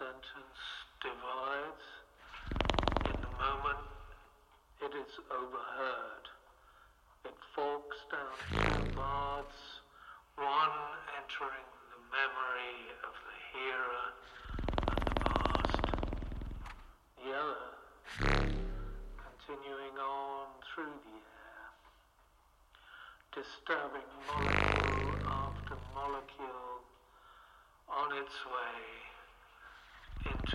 sentence divides in the moment it is overheard. It forks down two paths, one entering the memory of the hearer and the past, the other continuing on through the air, disturbing molecule after molecule on its way into